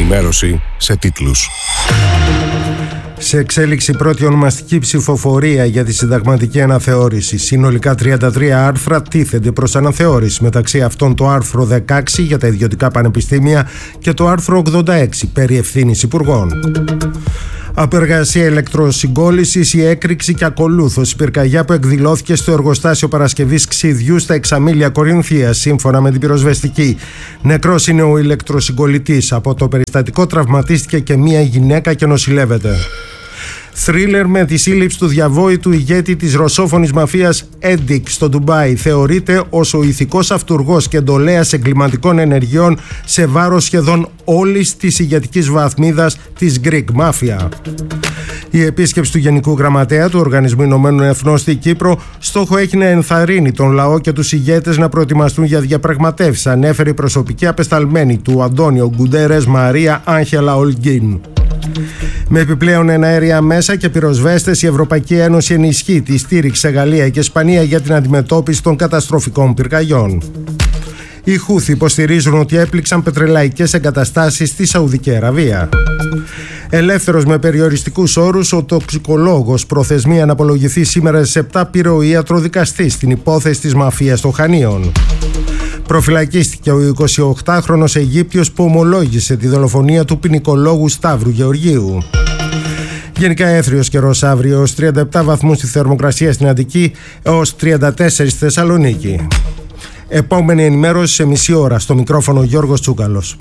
ενημέρωση σε τίτλους. Σε εξέλιξη πρώτη ονομαστική ψηφοφορία για τη συνταγματική αναθεώρηση. Συνολικά 33 άρθρα τίθενται προς αναθεώρηση. Μεταξύ αυτών το άρθρο 16 για τα ιδιωτικά πανεπιστήμια και το άρθρο 86 περί ευθύνης υπουργών. Απεργασία ηλεκτροσυγκόλλησης, η έκρηξη και ακολούθως η πυρκαγιά που εκδηλώθηκε στο εργοστάσιο παρασκευής ξυδιού στα Εξαμήλια Κορινθίας, σύμφωνα με την πυροσβεστική. Νεκρός είναι ο ηλεκτροσυγκολλητής. Από το περιστατικό τραυματίστηκε και μία γυναίκα και νοσηλεύεται. Θρίλερ με τη σύλληψη του διαβόητου ηγέτη της ρωσόφωνης μαφίας Έντικ στο Ντουμπάι. Θεωρείται ως ο ηθικός αυτουργός και εντολέας εγκληματικών ενεργειών σε βάρος σχεδόν όλης της ηγετικής βαθμίδας της Greek Mafia. Η επίσκεψη του Γενικού Γραμματέα του Οργανισμού Ηνωμένων Εθνών στη Κύπρο στόχο έχει να ενθαρρύνει τον λαό και τους ηγέτες να προετοιμαστούν για διαπραγματεύσεις, ανέφερε η προσωπική απεσταλμένη του Αντώνιο Γκουντέρες Μαρία Άγχελα Ολγκίν. Με επιπλέον εναέρια μέσα και πυροσβέστες, η Ευρωπαϊκή Ένωση ενισχύει τη στήριξη σε Γαλλία και Ισπανία για την αντιμετώπιση των καταστροφικών πυρκαγιών. Οι Χούθι υποστηρίζουν ότι έπληξαν πετρελαϊκές εγκαταστάσεις στη Σαουδική Αραβία. Ελεύθερος με περιοριστικούς όρους, ο τοξικολόγος προθεσμία να απολογηθεί σήμερα στις 7 πήρε ο ιατροδικαστής στην υπόθεση της μαφίας των Χανίων. Προφυλακίστηκε ο 28χρονος Αιγύπτιος που ομολόγησε τη δολοφονία του ποινικολόγου Σταύρου Γεωργίου. Γενικά έθριος καιρός αύριο, ως 37 βαθμούς στη θερμοκρασία στην Αττική έως 34 στη Θεσσαλονίκη. Επόμενη ενημέρωση σε μισή ώρα. Στο μικρόφωνο Γιώργος Τσούκαλος.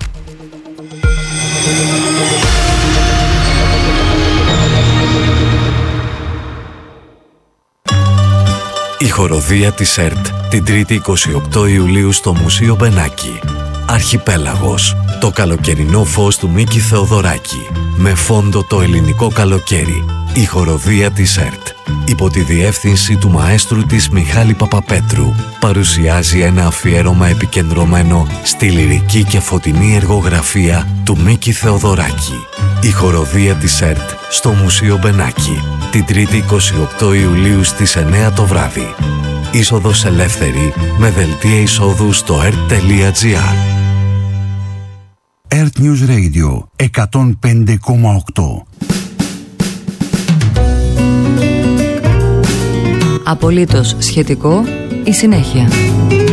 Η χοροδία της ΕΡΤ την 3η 28 Ιουλίου στο Μουσείο Μπενάκη. Αρχιπέλαγος. Το καλοκαιρινό φως του Μίκη Θεοδωράκη. Με φόντο το ελληνικό καλοκαίρι. Η χοροδία της ΕΡΤ, υπό τη διεύθυνση του μαέστρου της Μιχάλη Παπαπέτρου, παρουσιάζει ένα αφιέρωμα επικεντρωμένο στη λυρική και φωτεινή εργογραφία του Μίκη Θεοδωράκη. Η χοροδία της ΕΡΤ στο Μουσείο Μπενάκη, την 3η 28 Ιουλίου στις 9 το βράδυ. Είσοδος ελεύθερη με δελτία εισόδου στο ert.gr. ΕΡΤ News Radio 105,8. Απολύτως σχετικό η συνέχεια.